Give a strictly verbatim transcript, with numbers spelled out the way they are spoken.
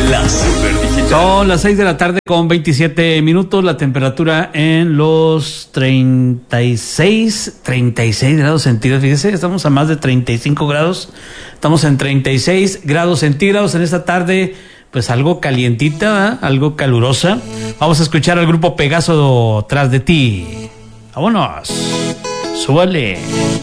La Super Digital. Son las seis de la tarde con veintisiete minutos, la temperatura en los treinta y seis, treinta y seis grados centígrados. Fíjese, estamos a más de treinta y cinco grados, estamos en treinta y seis grados centígrados en esta tarde, pues algo calientita, ¿eh? Algo calurosa. Vamos a escuchar al grupo Pegaso Tras de Ti. Vámonos, súbale.